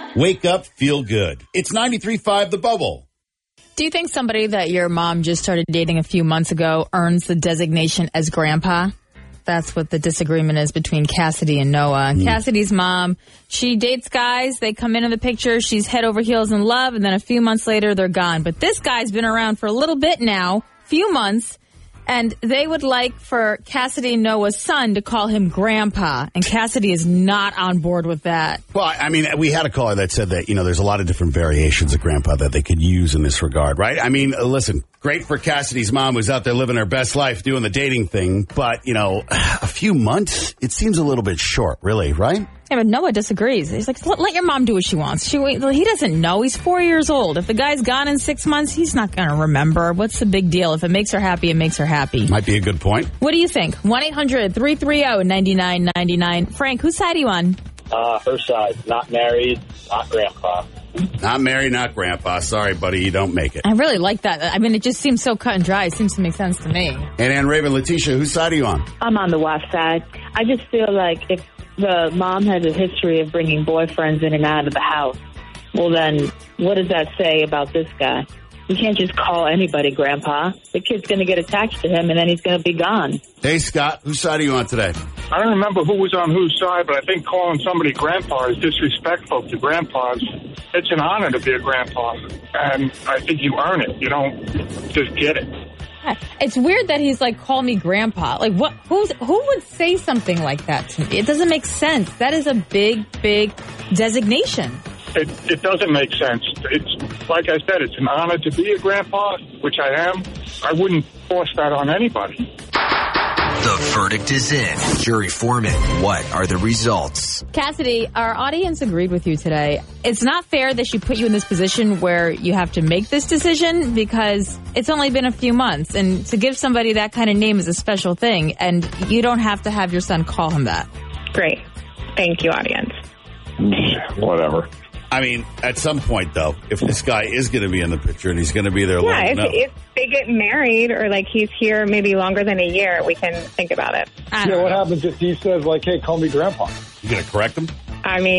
Wake up, feel good. It's 93.5 The Bubble. Do you think somebody that your mom just started dating a few months ago earns the designation as grandpa? That's what the disagreement is between Cassidy and Noah. Cassidy's mom, she dates guys. They come into the picture. She's head over heels in love. And then a few months later, they're gone. But this guy's been around for a little bit now, few months. And they would like for Cassidy and Noah's son to call him Grandpa. And Cassidy is not on board with that. Well, I mean, we had a caller that said that, there's a lot of different variations of Grandpa that they could use in this regard, right? I mean, listen, great for Cassidy's mom who's out there living her best life doing the dating thing. But, a few months, it seems a little bit short, really, right? Yeah, but Noah disagrees. He's like, let your mom do what she wants. He doesn't know. He's 4 years old. If the guy's gone in 6 months, he's not going to remember. What's the big deal? If it makes her happy, it makes her happy. Might be a good point. What do you think? 1-800-330-9999. Frank, whose side are you on? Her side. Not married, not grandpa. Not married, not grandpa. Sorry, buddy, you don't make it. I really like that. I mean, it just seems so cut and dry. It seems to make sense to me. And Ann Raven, Letitia, whose side are you on? I'm on the wife side. I just feel like if the mom has a history of bringing boyfriends in and out of the house, well then, what does that say about this guy? You can't just call anybody Grandpa. The kid's going to get attached to him, and then he's going to be gone. Hey, Scott, whose side are you on today? I don't remember who was on whose side, but I think calling somebody Grandpa is disrespectful to grandpas. It's an honor to be a grandpa, and I think you earn it. You don't just get it. It's weird that he's like, call me Grandpa. Like, what? Who would say something like that to me? It doesn't make sense. That is a big, big designation. It doesn't make sense. It's like I said, it's an honor to be a grandpa, which I am. I wouldn't force that on anybody. The verdict is in. Jury foreman, what are the results? Cassidy, our audience agreed with you today. It's not fair that she put you in this position where you have to make this decision because it's only been a few months. And to give somebody that kind of name is a special thing. And you don't have to have your son call him that. Great. Thank you, audience. Whatever. I mean, at some point, though, if this guy is going to be in the picture and he's going to be there long enough. If they get married or, he's here maybe longer than a year, we can think about it. What happens if he says, hey, call me Grandpa? You going to correct him? I mean,